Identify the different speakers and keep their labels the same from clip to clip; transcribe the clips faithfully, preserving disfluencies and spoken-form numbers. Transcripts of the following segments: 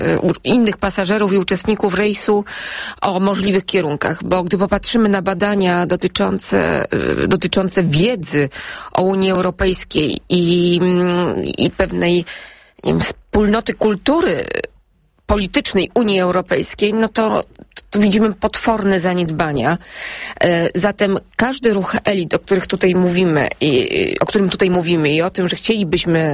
Speaker 1: innych pasażerów i uczestników rejsu o możliwych kierunkach, bo gdy popatrzymy na badania dotyczące, dotyczące wiedzy o Unii Europejskiej i, i pewnej, nie wiem, wspólnoty kultury politycznej Unii Europejskiej, no to tu widzimy potworne zaniedbania. Zatem każdy ruch elit, o których tutaj mówimy, i, o którym tutaj mówimy i o tym, że chcielibyśmy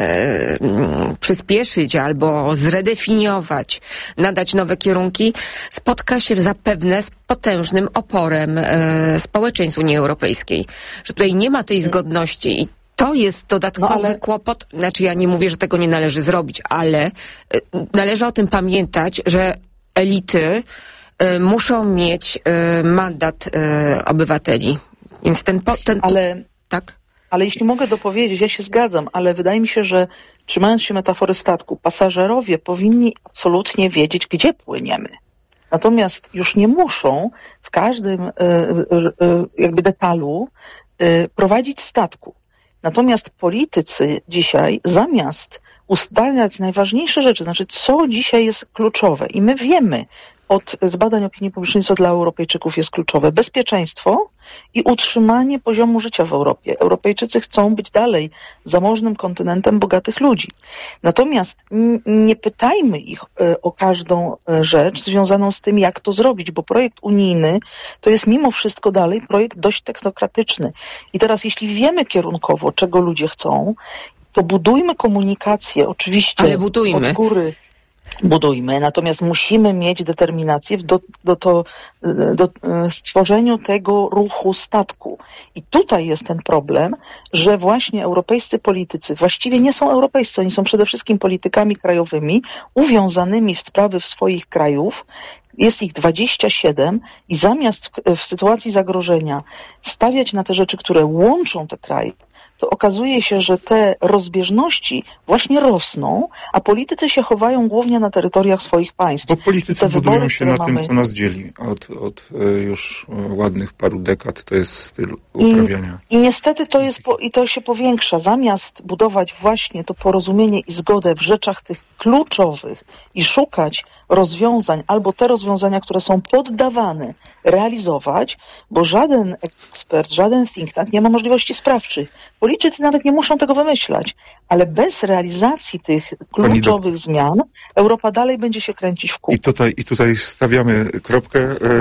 Speaker 1: przyspieszyć albo zredefiniować, nadać nowe kierunki, spotka się zapewne z potężnym oporem społeczeństw Unii Europejskiej. Że tutaj nie ma tej zgodności i to jest dodatkowy no, ale... kłopot. Znaczy ja nie mówię, że tego nie należy zrobić, ale y, należy o tym pamiętać, że elity y, muszą mieć y, mandat y, obywateli. Więc ten... Po, ten
Speaker 2: ale,
Speaker 1: tak?
Speaker 2: ale jeśli mogę dopowiedzieć, ja się zgadzam, ale wydaje mi się, że trzymając się metafory statku, pasażerowie powinni absolutnie wiedzieć, gdzie płyniemy. Natomiast już nie muszą w każdym y, y, y, jakby detalu y, prowadzić statku. Natomiast politycy dzisiaj zamiast ustalać najważniejsze rzeczy, znaczy co dzisiaj jest kluczowe i my wiemy od z badań opinii publicznej, co dla Europejczyków jest kluczowe. Bezpieczeństwo i utrzymanie poziomu życia w Europie. Europejczycy chcą być dalej zamożnym kontynentem bogatych ludzi. Natomiast n- nie pytajmy ich e, o każdą e, rzecz związaną z tym, jak to zrobić, bo projekt unijny to jest mimo wszystko dalej projekt dość technokratyczny. I teraz jeśli wiemy kierunkowo, czego ludzie chcą, to budujmy komunikację, oczywiście
Speaker 1: Ale budujmy.
Speaker 2: od góry. Budujmy, natomiast musimy mieć determinację w do, do, to, do stworzeniu tego ruchu statku. I tutaj jest ten problem, że właśnie europejscy politycy właściwie nie są europejscy, oni są przede wszystkim politykami krajowymi, uwiązanymi w sprawy w swoich krajów. Jest ich dwadzieścia siedem i zamiast w, w sytuacji zagrożenia stawiać na te rzeczy, które łączą te kraje, to okazuje się, że te rozbieżności właśnie rosną, a politycy się chowają głównie na terytoriach swoich państw.
Speaker 3: Bo politycy
Speaker 2: wybory,
Speaker 3: budują się na mamy... tym, co nas dzieli. Od, od już ładnych paru dekad to jest styl uprawiania.
Speaker 2: I, i niestety to jest po, i to się powiększa. Zamiast budować właśnie to porozumienie i zgodę w rzeczach tych kluczowych i szukać rozwiązań, albo te rozwiązania, które są poddawane, realizować, bo żaden ekspert, żaden think tank nie ma możliwości sprawczych. Politycy nawet nie muszą tego wymyślać, ale bez realizacji tych kluczowych do... zmian Europa dalej będzie się kręcić w kółko.
Speaker 3: I tutaj, i tutaj stawiamy kropkę.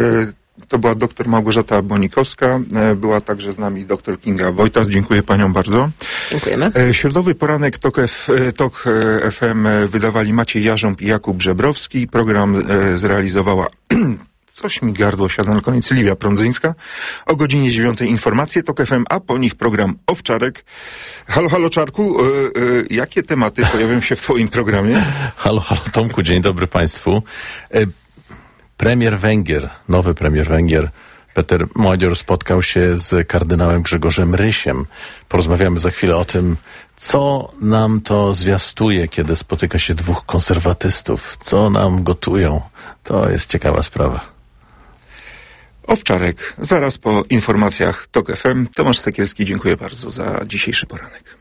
Speaker 3: To była doktor Małgorzata Bonikowska, była także z nami doktor Kinga Wojtas. Dziękuję paniom bardzo.
Speaker 1: Dziękujemy.
Speaker 3: Środowy poranek Tok, F, Tok F M wydawali Maciej Jarząb i Jakub Żebrowski. Program zrealizowała... Coś mi gardło siada na koniec. Liwia Prądzyńska. O godzinie dziewiątej informacje Tok F M, a po nich program Owczarek. Halo, halo Czarku, yy, yy, jakie tematy pojawią się w twoim programie?
Speaker 4: Halo, halo Tomku, dzień dobry państwu. Yy, premier Węgier, nowy premier Węgier, Peter Modzior spotkał się z kardynałem Grzegorzem Rysiem. Porozmawiamy za chwilę o tym, co nam to zwiastuje, kiedy spotyka się dwóch konserwatystów. Co nam gotują. To jest ciekawa sprawa.
Speaker 3: Owczarek, zaraz po informacjach Tok F M. Tomasz Sekielski, dziękuję bardzo za dzisiejszy poranek.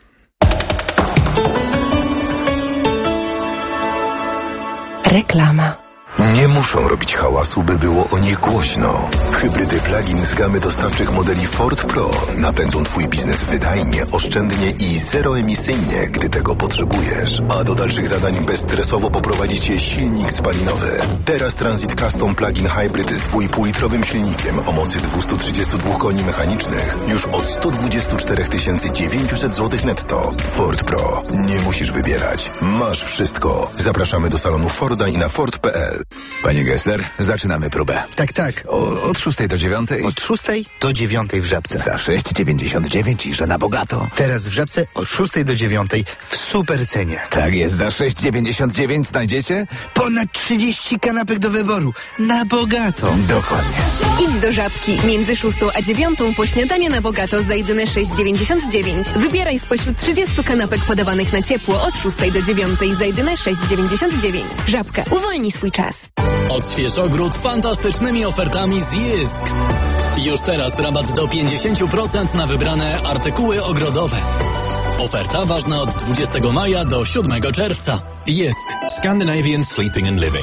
Speaker 5: Reklama.
Speaker 6: Nie muszą robić hałasu, by było o nich głośno. Hybrydy plug-in z gamy dostawczych modeli Ford Pro napędzą twój biznes wydajnie, oszczędnie i zeroemisyjnie, gdy tego potrzebujesz. A do dalszych zadań bezstresowo poprowadzi cię silnik spalinowy. Teraz Transit Custom Plug-in Hybrid z dwójpółlitrowym silnikiem o mocy dwieście trzydzieści dwa koni mechanicznych już od sto dwadzieścia cztery tysiące dziewięćset złotych netto. Ford Pro. Nie musisz wybierać. Masz wszystko. Zapraszamy do salonu Forda i na ford kropka p l.
Speaker 7: Panie Gessler, zaczynamy próbę.
Speaker 8: Tak, tak.
Speaker 7: O, od szóstej do dziewiątej?
Speaker 8: Od szóstej do dziewiątej w Żabce.
Speaker 7: Za sześć dziewięćdziesiąt dziewięć i że na bogato.
Speaker 8: Teraz w Żabce od szóstej do dziewiątej w super cenie.
Speaker 7: Tak jest, za sześć dziewięćdziesiąt dziewięć znajdziecie?
Speaker 8: Ponad trzydzieści kanapek do wyboru. Na bogato.
Speaker 7: Dokładnie.
Speaker 9: Idź do Żabki. Między szóstą a dziewiątą po śniadanie na bogato za jedyne sześć dziewięćdziesiąt dziewięć. Wybieraj spośród trzydziestu kanapek podawanych na ciepło od szóstej do dziewiątej za jedyne sześć dziewięćdziesiąt dziewięć. Żabka. Uwolnij swój czas.
Speaker 10: Odśwież ogród fantastycznymi ofertami z Jysk. Już teraz rabat do pięćdziesiąt procent na wybrane artykuły ogrodowe. Oferta ważna od dwudziestego maja do siódmego czerwca. Jysk. Scandinavian Sleeping and Living.